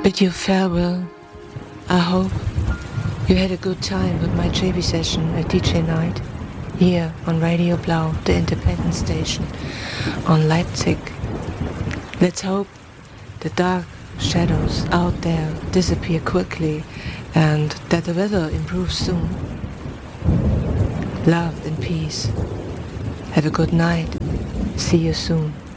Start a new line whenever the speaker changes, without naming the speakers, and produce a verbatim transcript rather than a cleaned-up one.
Bid you farewell. I hope you had a good time with my J B session at D J Night, here on Radio Blau, the independent station, on Leipzig. Let's hope the dark shadows out there disappear quickly and that the weather improves soon. Love and peace. Have a good night. See you soon.